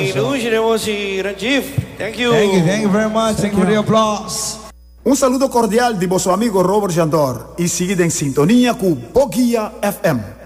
Thank you very much. Thank you for the applause. Un saludo cordial de vosso amigo Robert Jandor e seguida em sintonia com Bogia FM.